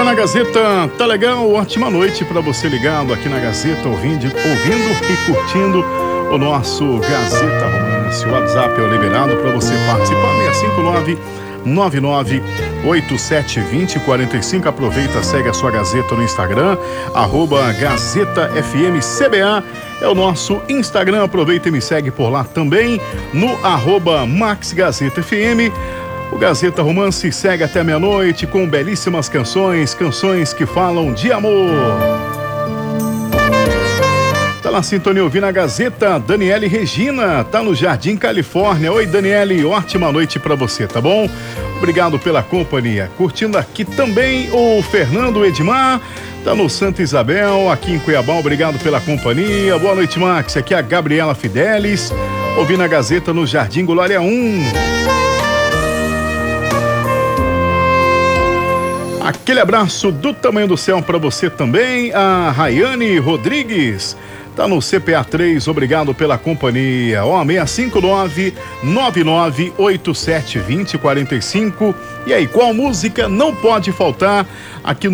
na Gazeta, tá legal? Ótima noite para você ligado aqui na Gazeta, ouvindo e curtindo o nosso Gazeta Romance. O WhatsApp é liberado para você participar, 659-9987-2045. Aproveita, segue a sua Gazeta no Instagram, @GazetaFMCBA é o nosso Instagram. Aproveita e me segue por lá também, no @MaxGazetaFM. O Gazeta Romance segue até meia-noite com belíssimas canções que falam de amor. Tá na sintonia ouvindo a Gazeta, Daniele Regina, tá no Jardim Califórnia. Oi, Daniele, ótima noite pra você, tá bom? Obrigado pela companhia. Curtindo aqui também o Fernando Edmar, tá no Santa Isabel, aqui em Cuiabá. Obrigado pela companhia. Boa noite, Max. Aqui é a Gabriela Fidelis, ouvindo a Gazeta no Jardim Glória 1. Aquele abraço do tamanho do céu para você também. A Rayane Rodrigues tá no CPA 3, obrigado pela companhia. 659-9987-2045. E aí, qual música não pode faltar aqui no